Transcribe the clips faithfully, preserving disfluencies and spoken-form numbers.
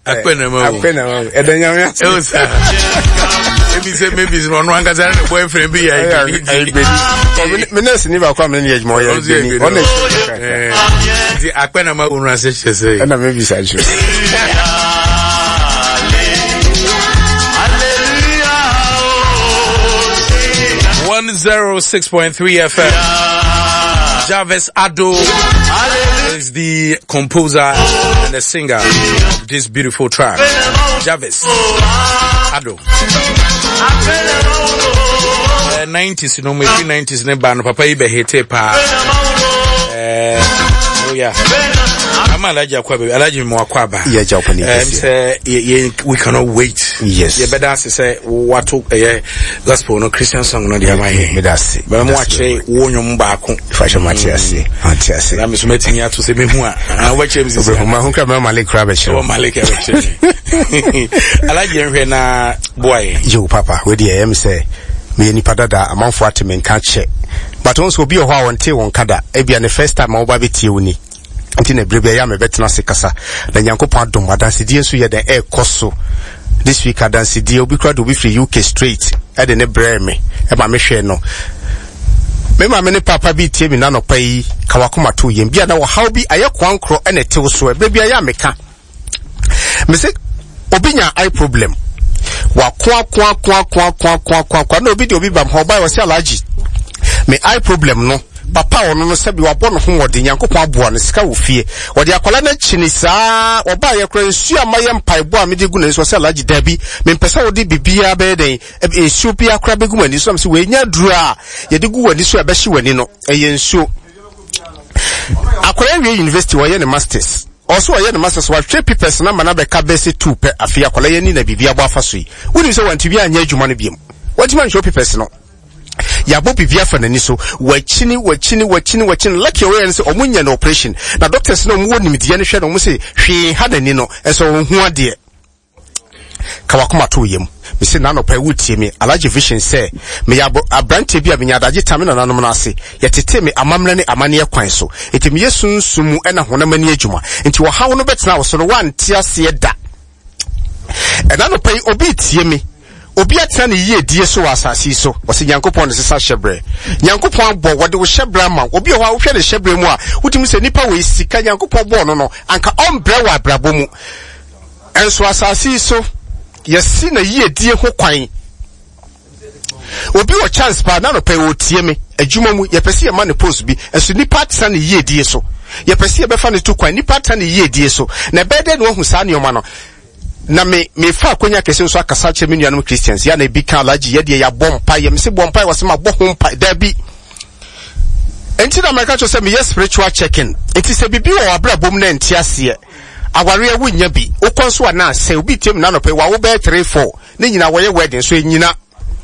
Akpenama. Akpenama. Edanyame. Maybe say maybe it's one one gazan boyfriend be I. Menes ni ba kwa me ni ejmo ya ni. Ona eh. Di Akpenama unra se say. Na maybe say. one oh six point three F M. Jarvis Ado is the composer and the singer of this beautiful track. Jarvis Ado. Uh, nineties, you know, maybe nineties, ne band, Papa Ibe hete pa. Oh yeah. I'm allergic to Kwabe. Allergic to Kwabe. Yeah, Japanese. And we cannot wait. Yes. Yeah, but that's say what to eh gospel no Christian song no dey my. Me that's. But I'm watching wonyo mbaako. Fashion Matiasi. Matiasi. Na me so metin ya to say me hu a. I watch him say. Ma hu ka me Malik Krabe show. Oh Malik Krabe show. Allergic nhwe na boy. Yo papa, we dey am say me nipa dada amanfo atemen ka che. But once obi o ho a wonte won kada e bia the first time ma oba betie oni. Nti na brebe ya me betena sekasa na Nyankopon adom adansidie nso ye den e koso this week adansidie obi kra do bi free U K straight e de ne bre me e ma me hwe no me ma me ne papa bi tie mi na no pai kawakoma to yem bia na wo how bi aye kwankro e na tew so e brebe ya me ka me se obi nya eye problem wa kwa kwa kwa kwa kwa kwa kwa kwa na obi de obi bam ho ba wo se alaji me eye problem no papa ono no sabi wa bono ho wode Nyankopon aboa no sika wo fie wode akola na chini saa oba ye kra nsu amaye mpaebo a mede gu na so se alaji dabi me mpesa wode bibia be den ensu bia kra be gu mani so am se we nya duru a ye de gu wani so e be hye wani no eye nsu akola we university wo ye ne masters also wo ye ne masters wa three papers na mana be ka be se two pe afia akola ye ni na bibia bo afa so yi woni so wanti bia anya adwuma no biem wanti man show papers no ya bo bibia fa nani so wachini wachini wachini wachini lucky way and say omunya na operation na doctors no mu woni midie ne hwe no mu say hwe ha nani no eso hu ade kawakoma to yem me say na no pa wutie me alaje vision say me ya abrante bia me nyadaje tame na nanom na ase yetete me amamna ne amane kwan so etimi yesunsumu e na honamani adwuma enti wo hawo no betena wo so no wanti ase da e na no pa obi tie me obi atena ne yie die so asasi so wose Nyankopon ne sesa hyebre Nyankopon abo wode wo hyebre ma obi ho a wo hwe ne hyebre mu a wutimi se nipa we sika Nyankopon bo no no anka ombre wa brabo mu enso asasi so yesi na yie die ho kwan obi wo chance pa na no pe wo tie me adwuma mu ye pese ye ma ne post bi enso nipa atena ne yie die so ye pese ye be fa ne tu kwan nipa atena ne yie die so na bede no hu sa ne oma no na me me fa akonya kese so akasa che me nuanom Christians ya na bi kan alaji ye de ya bompa ye me se bompa wase ma bo hompa da bi enti na meka cho se me yes spiritual checking enti se bibi wo abra bom na enti ase aware ya wunya bi okonso na se obi tiem na no pe wa wo be three four ne nyina wo ye wedding so nyina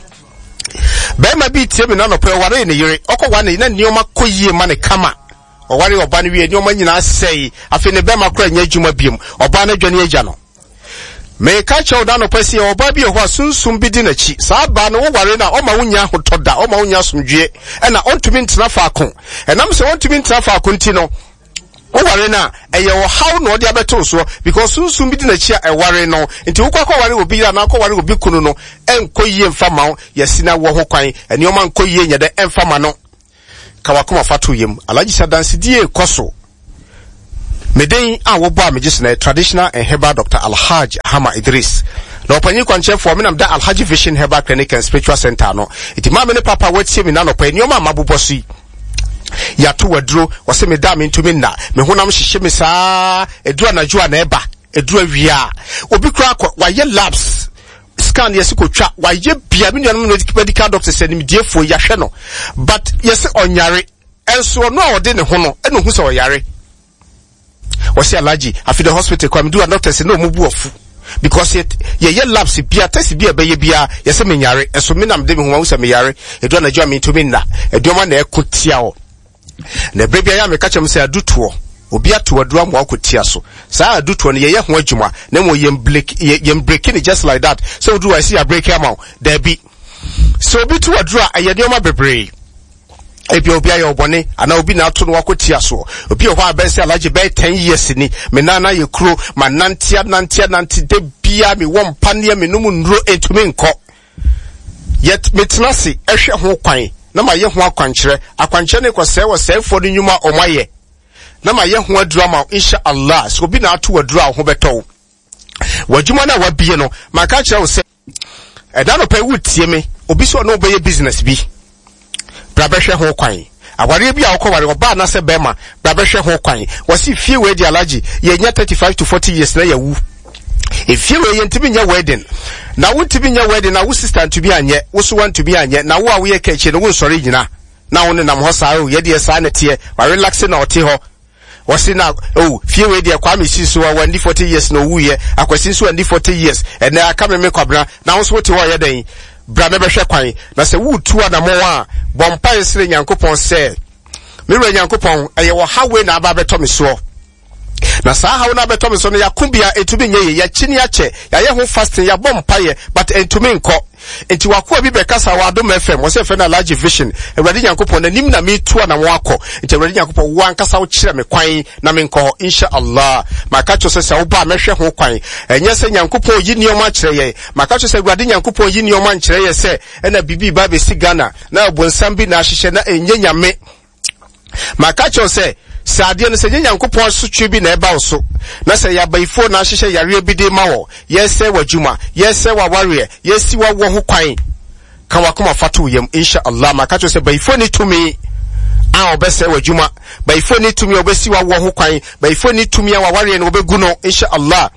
be ma bi tiem na no pe ware ne yire okwa na na nioma koyie ma ne kama oware oba ne wie nioma nyina sei afi ne be ma kra nya adwuma biem oba na dwane agya no me ka chow da no pese oba bi ho asunsum bi di na chi saa ba no wo ware na o ma wunya hotoda o ma wunya somdwe e na ontumi ntena fa akon e nam se ontumi ntena fa akon ti no wo ware na eye wo how no de abeto so because sunsum bi di na chi e ware no nti wo kwakọ ware obi ya na akọ ware obi kunu no enkoyie mfa ma yesina wo ho kwan eni o ma nkoyie nya de emfa ma no kawakoma fatu yem alaji sadansi die koso Medei a wo bo a megye na traditional and herbal Doctor Alhaji Hama Idris. Na opanyi kwanche for me nam da Alhaji Vision Herbal Clinic and Spiritual Center no. Iti ma me ne papa watie me na no pa nioma mabobo so yi. Ya to waduro wose me da me ntumi na. Me honam hyehye me saa edura na jua na eba. Edura wia. Obi kura kwa wa ye labs. Scan yes ko twa wa ye bia me nuanom medical doctor say nim diefo ya hwe no. But yes onyare. Enso no a ode ne ho no. E no hu se oyare. Wasi alaji afi the hospital kwa mdu a doctor say no mubu ofu because it ye ye labs bia test bia be ye bia ye se menyare eso me nam de me homa usa meyare edu na jua me to me na edu ma na ekotia o na brebia ya me kacha me say adutuo obi ato adu amwa akotia so saa adutuo no ye ye ho adwuma na mo ye break ye break it just like that so do I see a break am there be so obi to adu a ye de ma bebre ebi obi ayo bone ana obi na ato no wakotia so obi ho abese alaje be ten years ni me nana ye kuro ma nantia nantia nanti de bia me won pane me no mu nduro etumi nko yet metenase ehwe ho kwan na ma ye ho akwankyere akwankyere ne kwase wo sefo de nyuma omaye na ma ye ho adura ma insha Allah so obi na ato wadura ho beto wajuma na wabie no maka kire wo se eda no pe wutie me obi so no be business bi brabehwe ho kwan aware bi a wokoware oba na se bema brabehwe ho kwan wasi fie we di alaji ye nya thirty-five to forty years na yawu if you we ntimi nya wedding na wo ntimi nya wedding na wo sister to be anye wo so want to be anye na wo a wo ye kachi no wo sori nyina na wo ne nam ho saa o ye de saa na tie wa relax na oti ho wasi na oh fie we de kwa me siso wa wandi forty years no wu ye akwasi so wandi forty years e na aka me me kwabra na wo so wote wo ye den bra me behwe kwan na se wo tu adamo a bompa esre nyankopon se me re nyankopon eye wo hawe na aba beto me so na saa hawe na beto me so no yakubia etumi nye ya chini ache ya ye ho fasting ya bompa ye but entumi nko enti wakoa bi bekasa wa Adom F M wo se fe na large vision ewrade nyankopon na nim na me tu na mo akọ enti ewrade nyankopon wo ankasa wo kire me kwan na me nko insha Allah maka cho se se wo ba mehwe ho kwan enye se nyankopon yi nioma kire ye maka cho se ewrade nyankopon yi nioma nkire ye se na bibi ba be si Ghana na abonsam bi na ahyehe na enye nyame maka cho se Sadia no se nyankopon so twe bi na eba wo so na se ya baifo na ahyehe yare bi de ma wo yese wajuma yese wa ware yesi wa wo ho kwan kan wakoma fatu yam insha Allah maka cho se baifo ni tumi a obese wajuma baifo ni tumi obesi wa wo ho kwan baifo ni tumi a wa ware no obegu no insha Allah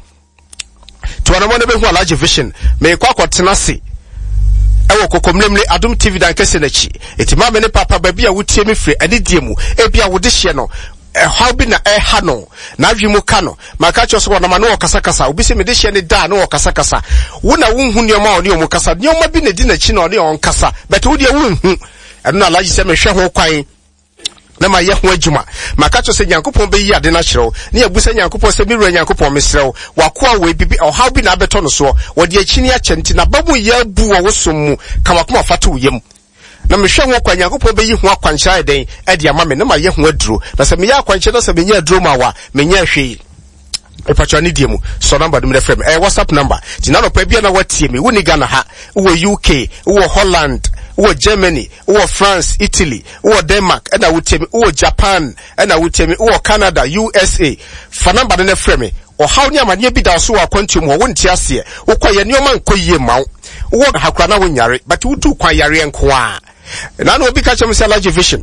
to ana mo ne be hu alaje vision me kwa kwotena se ewo kokomlemle Adom T V dan kese na chi etima me ne papa ba bia wotie me fre ade die mu e bia wo de hye no e how bi na e ha no na adwimu ka no maka cho so na ma no kasa kasa obi se me de hye ne da no kasa kasa wo na wo hu nioma oni omu kasa nioma bi na di na chi no oni on kasa but wo de wo hu eno na alaji se me hwe ho kwan na ma ye ho adwuma maka cho se nyankopon be yi ade na kyerɛw ne abusa nyankopon se miru nyankopon mesrɛw wakoa we bibi o how bi na abeto no so wo de akini akyenti na babu ye bu wo wosom mu kamakoma fatu yem na me hwe ho kwa nyankopon be yi ho akwankyerɛ den e de ama me na ma ye ho aduro na se me ya akwankyerɛ na se me nya aduro ma wa me nya hwe e patwa ni diemu so number dum refrem eh WhatsApp number tina no pa bia na watie me wo ni Ghana ha wo U K wo Holland wo Germany wo France Italy wo Denmark and I would tell me wo Japan and I would tell me wo Canada U S A fa number na frame o how ni amanye bi da so wa kwantum ho wonti ase wo kwaye ni o man koyie mawo wo hakura na wonyare but wo tu kwan yare enko a na na obi ka chem say large vision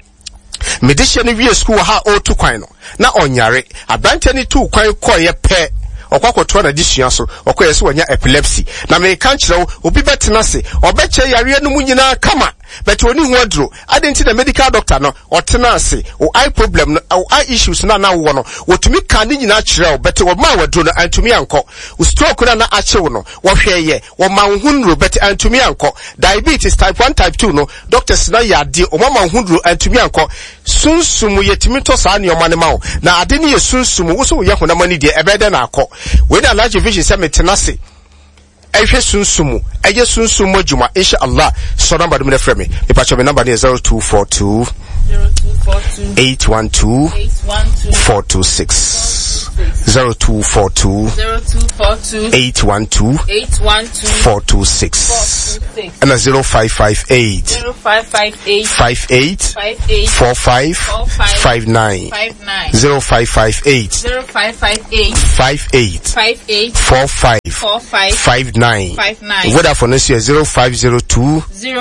medisha ni wie school ha o tu kwan no na onyare abante ni tu kwan koye pe okwakoto na disua so okoye se wonya epilepsy na me kan kyerɛw obi betena se obeche yare no mu nyina kama but oni hu aduro adenti na medical doctor no otena se o eye problem no o eye issues na na wo no wotumi kan ni nyina kyerɛw but wo ma waduro no antumi ankɔ o stroke na na akyew no wo hwɛye wo ma hunro but antumi ankɔ diabetes type one type two no doctors na yade o ma ma hunro antumi ankɔ sunsumu yetimi to saa ne o ma ne ma wo na ade ne ye sunsumu wo so ye honama ni de ebede na akɔ we na large vision se metena se ehwe sunsumu eye sunsumu adwuma insha Allah so number dem frame me me patch me number is zero two four two eight one two four two six zero two four two eight one two four two six and a zero five five eight five eight four five five nine zero five five eight five eight four five five nine Vodafone is zero five zero two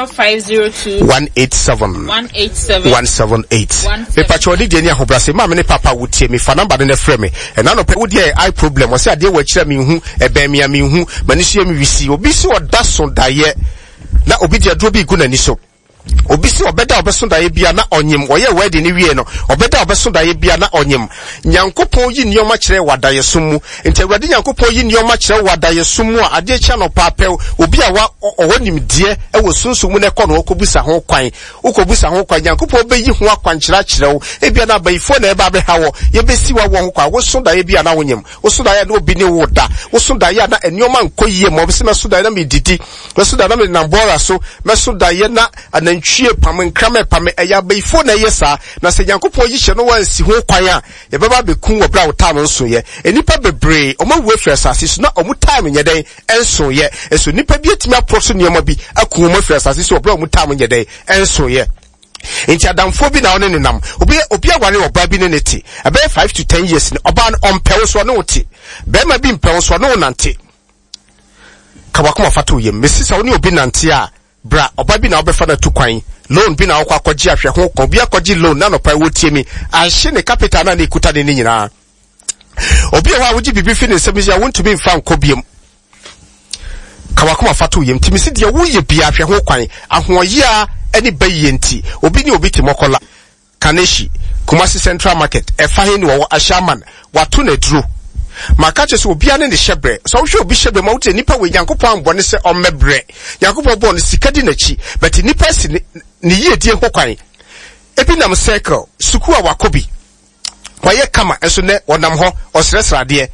one eight seven one seven eight me patcho di deni ahobrase ma me ne papa wutie me fa number ne frame me and na no pe wodi eye problem o se ade wa kire me hu e ba me me hu mani so me wisi obi si oda so daye na obi dia dro bi gu na ni so obi si obeda obeso daye bia na onyem oye wedding ni wie no obeda obeso daye bia na onyem nyankopon yi nioma kire wadaye sumu enti awade nyankopon yi nioma kire wadaye sumu a ade kya no paapel obi a wa owonim die e wo sunsumu ne kɔ no okobusa ho kwan okobusa ho kwan nyankopon be yi ho akwankyera kire wo e bia na baifo na e ba be ha wo ye besi wa wo ho kwa wo so daye bia na wonyem wo so daye na obi ne wo da wo so daye na enioma nkoyie mo be se me so daye na me didi me so daye na me nambora so me so daye na anantwi hwie pam nkrame pam eya beifo na yesa na se Nyankopon yi hye no wansi ho kwan a ye beba bekun wo bra wo time nso ye enipa bebre o ma wu afri asase so na o mu time nye den enso ye eso nipa bi etimi aproso nioma bi akun mo afri asase so o bra o mu time nye den enso ye Inti adamfo bi na one ne nam obi obi aware oba bi ne neti about five to ten years ne oba no ompewo so no ti be ma bi mpewo so no nante kabakoma fato yem mesisa woni obi nante a bra oba bi na obefa na tukwan loan bi na akwa akwaji ahwe ho ko bi akwaji loan na no pa wotie mi ahye ne capital na ne ikuta ne nyina obi a wa woji bibi fi ne nsemi ya won't be mfa nkobiem kabakoma fato yem timisi de wo ye bia ahwe ho kwan ahoye a any bayenti obi ni obi timokola Kaneshi Kumasi Central Market efa he ni wo ashaman watu ne dru makache so obi ane ne hyebre so wo hwe obi hyebre ma wote nipa we Nyankopon ambone se ommebre Nyankopon bon sikadi nachi but nipa si ne yedie ho kwan ebi nam circle suku a wakobi waye kama enso ne wonam ho osresrade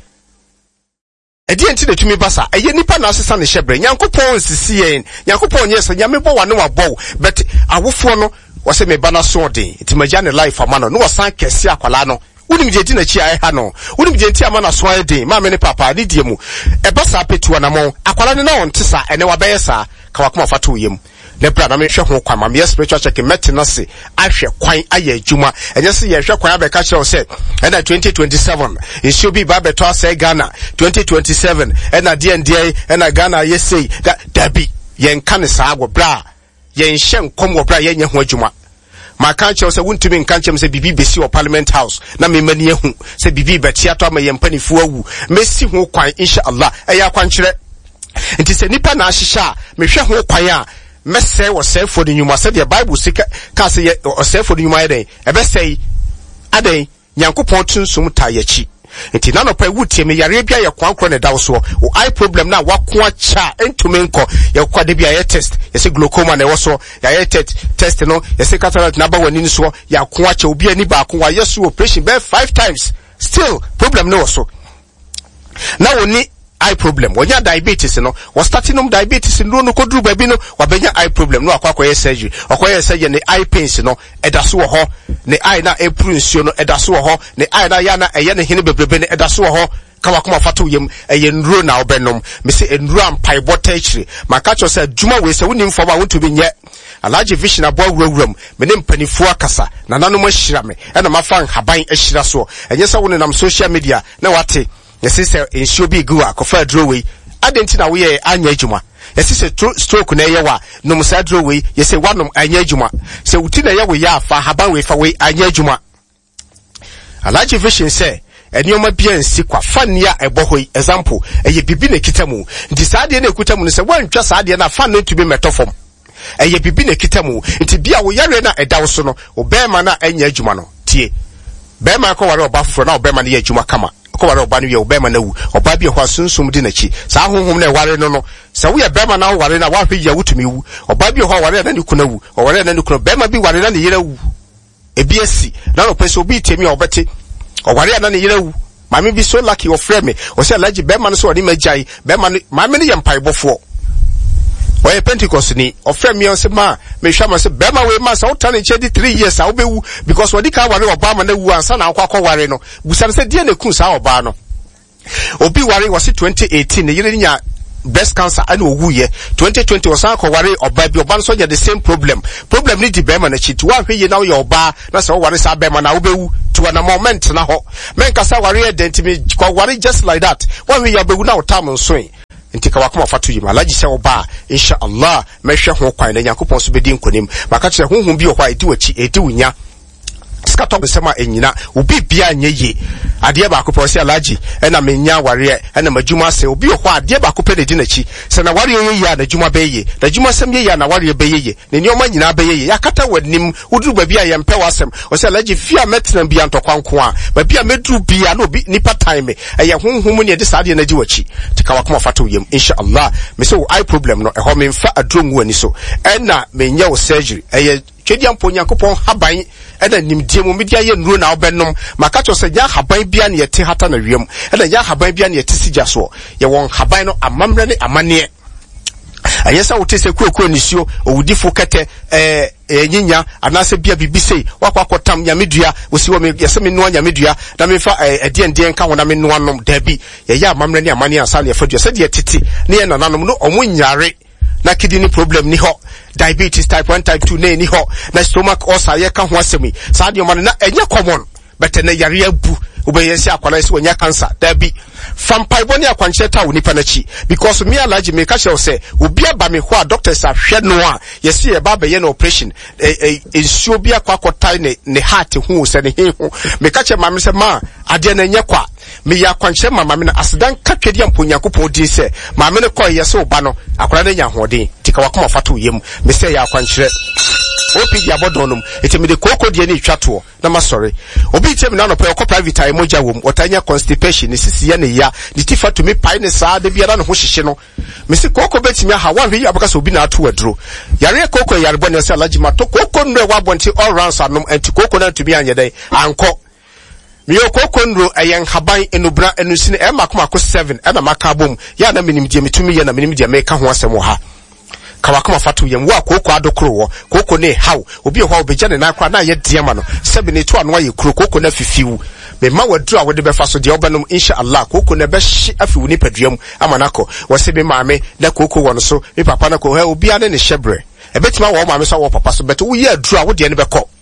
edi enti na tumi basa eye nipa na asesa ne hyebre Nyankopon nsisi yen Nyankopon yesa nyame bo wane wabɔ but awofo no wose me bana so den enti magya ne life amano no wasan kese akwala no wonim je di na chi ai ha no wonim je enti amana so ai den ma me ne papa ne die mu e basa petua na mo akwala ne na won tesa ene wabɛyɛ sa ka wakoma fato yem ne bra na me hwɛ ho kwan ma me spiritual check metena se ahwɛ kwan aye adwuma enye se ye hwɛ kwan abɛka kyerɛ se ena twenty twenty-seven it should be ba beto ase Ghana twenty twenty-seven ena die ndie ena Ghana yesei da dabi yen ka ne saa go bra yen hye nkom go bra yen nye ho adwuma maka kyerɛ se wontumi nka kyerɛ se bibi besi o Parliament House na me mani ehu se bibi betia to ama yen panifu awu mesi ho kwan inshallah eya kwan kyerɛ nti se nipa na ahyehya me hwɛ ho kwan a mese wo sefo de nyuma se de Bible sika ka se ye o sefo de nyuma eden ebe sei aden Nyankopon tunsum ta yachi nti na no pa wutie me yare bia ye kwankro ne dawo so o eye problem na wako acha entumi nko ye kwade bia ye test ye se glaucoma na woso ya ye test test no ye se cataract na ba wani so ya ko acha obi ani ba ko wa yesu operation be five times still problem no woso na woni eye problem wonya diabetes no was starting um diabetes no no kodru ba bi no wabenya eye problem no akwa akoye surgery akoye surgery ne eye pains no edaso wo ho ne eye na epru nsuo no edaso wo ho ne eye na ya na eye ne hene bebrebe ne edaso wo ho kawa kuma fato yem eye nduro na obenom me se nduro ampai bota achire maka cho se djuma we se wonim fo ba wonto bi nye alaje vision abo awurawuram me ne mpanifu akasa na nanom ahira me e na mafa haban ahira so enye se woni nam social media na wate yesi se ensure bi gu akofa droway adenti na we anya adwuma yesi se stroke na ye wa no musa droway yesi wanom anya adwuma se wuti na ye we ya afa haban we fa we anya adwuma alaje vision se enioma bia nsi kwa fania ebohoi example eye bibi na kitamu nti saade na kutamu ne se wantwa saade na fa no tubi metofom eye bibi na kitamu nti bia wo yare na edawo so no obema na anya adwuma no tie bema ko ware oba foforo na obema na ye adwuma kama ko ware oba no ye obema na wu oba bi ho asunsum di na chi sa honhom na ware no no sa wo ye bema na ware na wa hwe ya wutumi wu oba bi ho ware na ni kuna wu o ware na ni kuna bema bi ware na ni yere wu ebi asi na no pese obi temi obete o ware na ni yere wu mame bi so lucky o frame me o se alaji bema no so oni majai bema mame ni ye mpaibofo o ye Pentecost ni o frame me o se ma me hwa ma se bema we ma sa o tane che di three years a obewu because wodi ka ware obama na wu ansa na akwa akwa ware no busan se die na kun sa oba no obi ware wasi twenty eighteen ne yire nya breast cancer and owu ye twenty twenty wasan ko ware oba bi oba so ye the same problem problem ni di bema na chi to ahwe ye na ye oba na se o ware sa bema na obewu to an moment na ho men kasa ware identity ko ware just like that when we obewu na o tam so nti ka wakoma fatu yi malaji se oba insha Allah mehwe ho kwan na Nyankopon so bedi nkonim maka kire honhom bi ohwa edi wachi edi wunya skato besema enyina obi bia anye ye ade ba akopɔ se alaji ena menya ware ena madwuma se obi ohwa ade ba akopɛ de di nachi se na ware ye ya na dwuma be ye na dwuma sem ye ya na ware be ye ne nioma nyina be ye yakata wanim woduru ba bia ye mpɛ wasem o se alaji fia metena bia ntokwanko a ba bia meduru bia na obi nipa time eye honhom ne de saade na di wachi tika wakoma fato yem insha Allah me se eye problem no eho me mfa adrongu ani so ena menya wo surgery eye twediam po Nyankopon haban ena nimdie mu media ye nuro na obenom maka cho se ja haban bia ne yete hata na wiem ena ja haban bia ne yete sigya so ye won haban no amamre ne amane ayesa wote se kuokuro nisio owudifo kete eh enyinya anase bia bibisei wakwa kwatam nyamedua wosi wo me yese me no nyamedua na me fa ede ende nka wona me no anom dabi ye ya amamre ne amane ansa ne afadua se de titi ne ye nananom no omo nyare na kidney problem ni ho, diabetes type one type two ne ni ho, na stomach ulcer ye ka ho asemi sa de omane na enye common but na yare abu obeyesi akwala se wonya cancer dabi fampai boni akwanche ta wo nipa na chi because me allergy me ka she say obi aba me ho a doctors ahwe no a yesi e ba be ye na operation e ensuo bi akwakotai ne ne heart hu se ne hu me ka che ma me se ma ade na nye kwa me ya kwanche mama me na asedan ka twedi amponyakopo din se ma me ne koy yesi oba no akwala na nya hoden tika wakoma fato yem me se ya kwanche opi dia bodonum etemi de koko die ni twato na masori obi temi na no pe okọ private ay moja wom otanya constipation ni sisi ya ne ya ni tifa to me pai ne saa de bia na no ho hyehye no me se koko betimi ha wan hwe abaka so obi na ato aduro yare koko yare bo ne se alaji mato koko nre wa bonti all rounds anom enti koko na tumi anye dai anko mi yo koko nro ayen haban enubra enusine e makoma ko seven e na maka bom ya na minim die metumi ya na minim die me ka ho asem ha kawakama fatu yem wa koko adokro wo koko ne haw obi ho obeja ne na akra na ye diema no sebe ne to anu aye kuro koko na fifiwu me ma wadru a wode be fa so de obanum insha Allah koko na be hye afiwu ni paduam amanako wo se be maame na koko wo no so me papa na ko ha obi ane ne hyebre ebetima wo maame so wo papa so beto wo ye adru a wo de ne be ko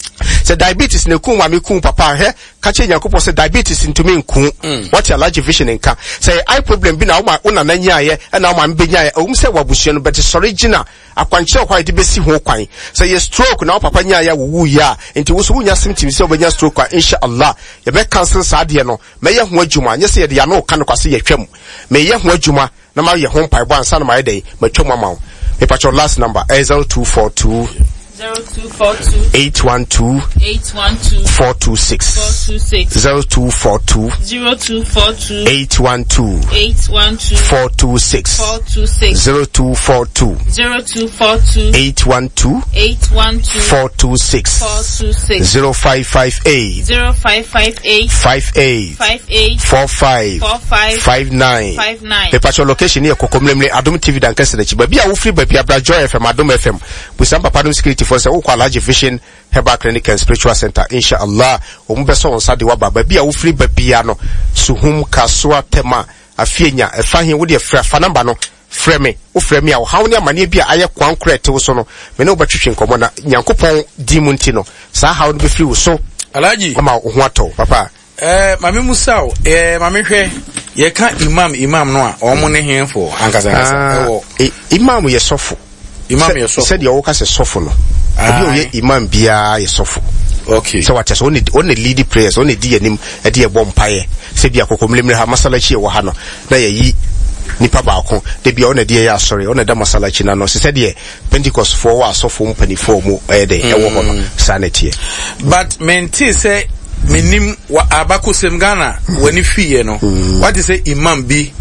se diabetes ne kun maame kun papa he ka che nyakopo se diabetes ntumi nkun what your large vision nka say eye problem bi na wo ma una na nyaaye na wo ma mbenya o mu se wabusuo no but original akwanche kwa de besi ho kwan say ye stroke na wo papa nyaaye wo wu ya enti wo so wunya symptoms se obenya stroke kwa insha Allah ye be cancel saade no me ye ho adwuma nye se ye de ya no ka no kwase ye twam me ye ho adwuma na ma ye ho pai bo ansa na ma ye dey ma twam ama me pa your last number zero two four two zero two four two eight one two eight one two four two six four two six zero two four two zero two four two eight one two eight one two four two six four two six zero two four two zero two four two eight one two eight one two four two six four two six zero five five eight zero five five eight five eight five eight four five four five five nine five nine. The patch location here kokomlemle Adom T V dan kese na chiba bia wo free ba bia bra Joy F M Adom F M busam papa no security for say wo kwa large vision herbal clinic and spiritual center inshallah o mu beso on sade wa baba bia wo free ba bia no suhum kasoa tema afienya efa hin wo de fra fa number no frɛ me wo frɛ me a wo hawo ne amane bia aye kwan korete wo so no me ne wo batwetwe nkomo na nyankopɔn di mu nti no saa hawo no be free wo so alaji ama wo ho ato papa eh mame musao eh mame hwɛ ye ka imam imam no a omo ne henfo ankasa ankasa ewo imam ye sofo imam ye sofo said ye wo ka se sofo no obi o ye imam bia ye sofo okay so what is only only lead prayers only di anim e di e bom paye se bia kokomlemre ha masalachi e wo ha no na ye yi nipa baako de bia ona de ya sorry ona da masalachi na no se said ye Pentecost for wa sofo mpani for mu e de e wo ho no sanity but menti say minim wa abakosem Ghana wani fiye no what is say imam bi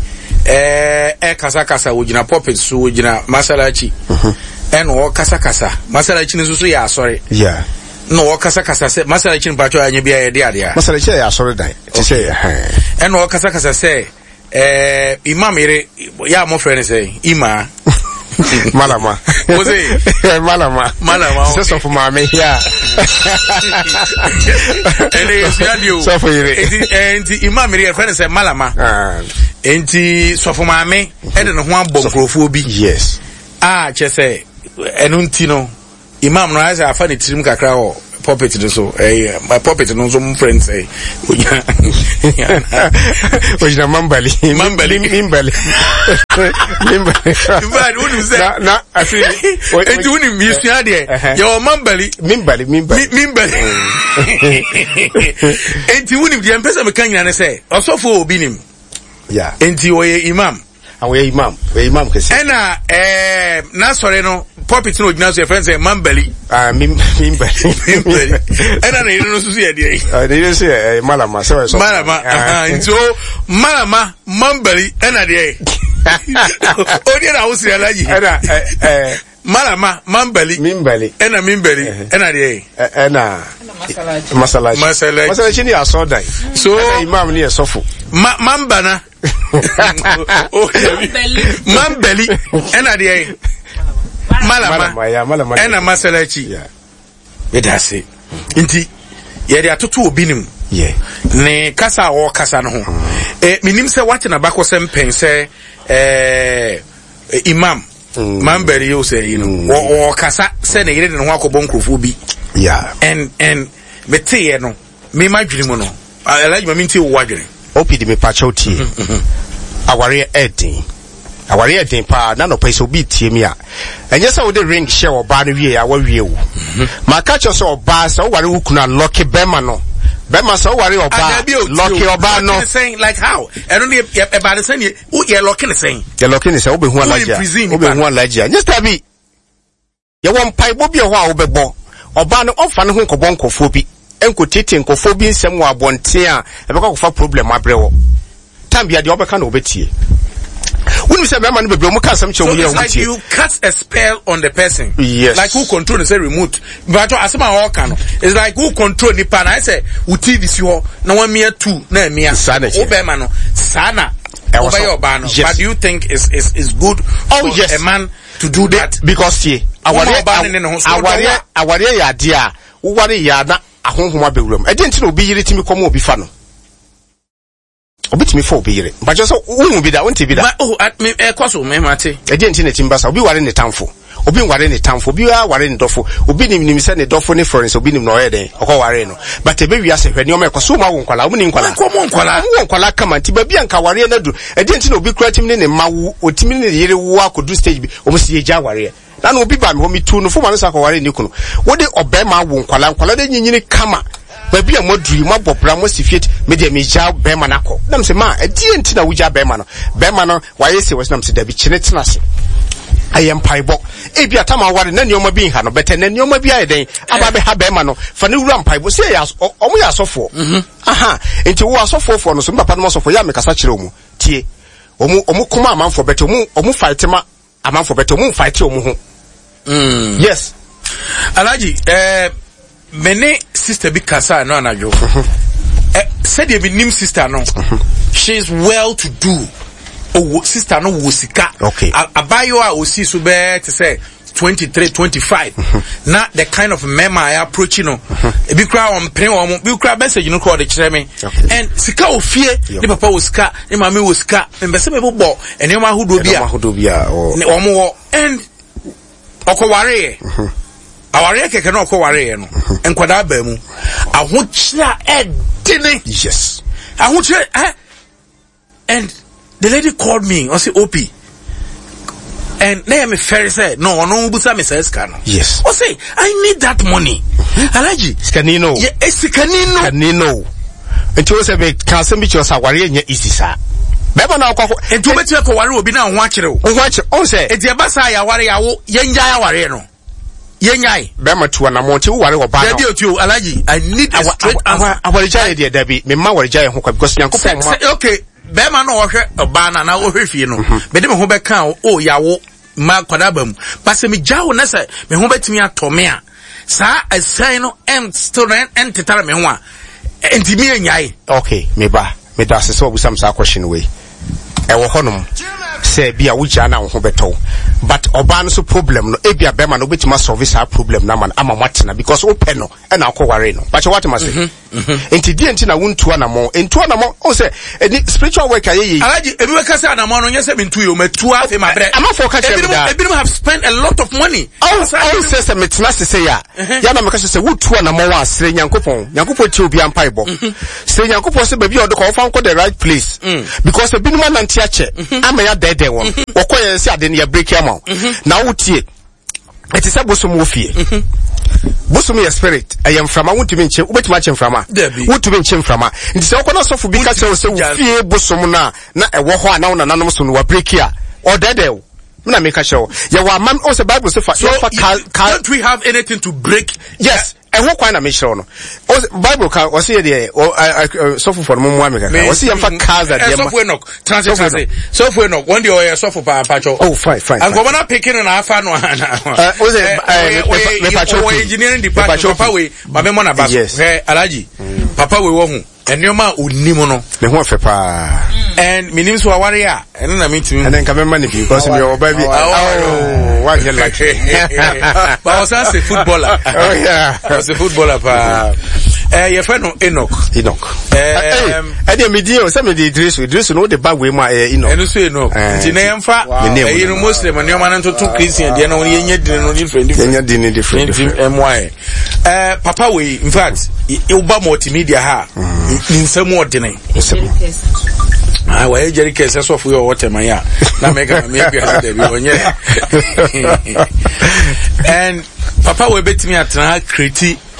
eh eh kasa kasa wogina pulpit so wogina masalachi en wo kasa kasa masalachi ne so ya sorry yeah no wo kasa kasa se masalachi mpacho anya bia ye de ade a masalachi ya sorry dai ti say en wo kasa kasa se eh imam ire ya mo friend say ima malama Jose malama malama se so for mama here ele radio so for ire enti imam ire friend say malama enti so for mama e de no ho abom krofo bi yes ah che say enu nti no imam no asa afa ne tirim kakra ho puppet no so eh my puppet no so friends eh onya onya mambali mambali mimbali mimbali bad wonu say na na afi enti wonu misia de yo mambali mimbali mimbali mimbali enti wonu de empesa me kan nyane say osofo obi nim yeah enti oye imam awe imam we imam kesi ena eh na sore no puppet no ogina so friends say mambali ah mimbali mimbali ena na no so ye de ah de say malama so so malama ah nso malama mambali ena de odi na usiri alaji ena eh malama mambali mimbali ena mimbali ena de ena masalachi masalachi masalachi ni asodai so imam ni esofo mambana Man belly. And at the end. Malama. And a masalachi. It has it. Inti. Yeah, there are two obinim. Yeah. Ne kasa or kasa no. Eh, minim se watching a bako sempen say eh imam. Man belly you say, you know, or or kasa say ne yere no wako bonkrofo bi. Yeah. And and mete no. Me my dream no. I like my minty wadwene. Opi di me pacho tie. Aware edin. Aware edin pa na no pese obi tie me a. Enye se wo de ring share oba no wie a wa wie wo. Ma ka cho so oba se wo ware wo kuna lucky bema no. Bema se wo ware oba lucky oba no. Saying like how? I don't know about the saying wo ye lucky ne saying. Ye lucky ne say wo be hu alaja. Wo be hu alaja. Just tabi. Ye won pai bo bi ho a wo be bo. Oba no ofa ne ho nkobon kofo bi. Enko tete nkofo bi nsem wo abonte a ebeka kofa problem abrewo tambia de obeka na obetie wonu se be ma no bebre mu ka sam che wo ye wo like you cast a spell on the person. Yes. Like who control the say remote but asema all can it's like who control the pan I say wo T V si ho na one mia two na mia wo be ma no sana obey oba no. But do you think is is is good oh, for yes. a man to do that? Because ye aware aware aware ya de a wo ware ya na ahonhoma bewuram e de nti na obi yire timi komo obi fa no obi timi fa obi yire but just wo bi da wonte bi da oh me e kwaso me mate e de nti na timbasa obi ware ne tamfo obi ware ne tamfo obi ware ne dofo obi nim nim se ne dofo ne Florence obi nim no oyeden okọ ware no but e be wi ase hwe ne o me kwaso ma wo nkwala wo ni nkwala ko mo nkwala wo nkwala kama nti ba bia nka ware na du e de nti na obi kura timi ne ne mawu otimi ne yire wo akodu stage bi o mo si ye ja ware na no obi ba me ho mi tu no fo ma no sa ko ware ni kuno wo de obema wo nkwala nkwala de nyinyini kama ba bia moduri mo bobra mo sifiet me de me ja bema na ko na me se ma e die nti na wo ja bema no bema no waye se wo na me se da bi chine tena se ayem paibo e bia tama ware na nioma bi ha no bete na nioma bi ayeden aba be ha bema no fa ne wura mpaibo se ya omo ya asofo aha enti wo asofo fo no so papa no asofo ya me kasa kire omu tie omu omu kuma amanfo bete omu omu fight ma amanfo bete omu fight omu ho. Mm. Yes. Alaji, eh, many sister be kasa no anajo. Eh, said you be nim sister no. She's well to do. Oh, sister no wosika. Okay. Abayo a osi so be to say twenty-three, twenty-five. Not the kind of mema I approach you know. E bi kra on pray on bi kra message you know call the chere me. And sika ofie, ni papa wosika, ni mama wosika, mbese me bo and you ma hudo bia. Hudo bia o. Omo and okoware aware keke no okoware no enkwada ba mu ahochira edine. Yes. Ahochira eh and the lady called me I say O P and na me fair say no no busa me say ska no. Yes. I say I need that money. Alaji skanino yeah skanino skanino enti wo say be kan sem bi cho sa ware nya easy sa beba na akwa enti wo betu ko ware obi na ho akere wo ho akere on say enti e ba sa ya ware ya wo yenja ya ware no yenyai bema tuwa na monti wo ware wo ba no Dabi otu Alaji I need a straight answer. Aware jaya de dabi me ma ware jaya ho kwa because Nyankopon ma okay bema no wo hwe oba na na wo hwe fie no me de me ho be kan o yawo ma kwada bam pase me jawo na se me ho betimi atome a sa asan no em student entitare me ho a enti me enyai. Okay me ba me da se so busam sa question we e wo honom se bia wo gya na wo ho beto but oba no so problem no e bia bema no betima solve sa problem na man ama matena because wo pe no e na akoware no but what must say enti die enti na wontua na mo entua na mo o se spiritual work ayeyi Alaji ebi we kasa na mo no nyese me ntu yo metua fe mabre am for catch ebi ebi have spent a lot of money all say say metena se say ya ya na me kasa say wotua na mo wa asre Nyankopon Nyankopon ti obi ampaibo say Nyankopon se baby o de ko fan ko the right place because ebi no man anti ache ama ya dede won okoye se ade ne ya break am na wotie it is a bosom wo fie bosom your spirit I am from wutumi nche ubetuma nche mframa wutumi nche mframa nti se okona sofu bi ka se wo fie bosom na na ewo ho ana na nanom so no wa break ya or dede na make a show ya wa mam o se Bible say fa don't we have anything to break? Yes. E ho kwan na me show no Bible ka o se dey so for mo mo ameka o se yam fa cars that dey so for no transit transit so for no one day o so for pa pacho oh fine fine and go na picking na afa no uh o se me pacho engineering department papa we ba me mo na ba he Alaji papa we wo hu enoma onimo no me ho afa pa And me name so Awaria, and then I meet him. And then come money because me or baby. Oh, why you like it? But I was a footballer. Oh yeah, I was a footballer. Uh, your friend Enoch. Enoch. Um, I didn't media or some of the dress with dress no the bag with my Enoch. And you say no. Tinayam fa. You know Muslim and your man to two Christian. You know you need no different. You need different. M Y. Uh, Papa we in fact you ba multimedia ha in some more dinner. Ah, why Jerry case that's what we are water my ya. Na make maybe I dey be and Papa we bet me at na create